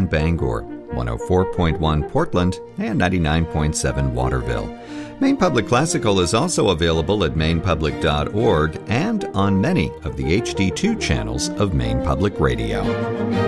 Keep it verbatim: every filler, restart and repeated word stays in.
Bangor, one oh four point one Portland, and ninety-nine point seven Waterville. Maine Public Classical is also available at maine public dot org and on many of the H D two channels of Maine Public Radio.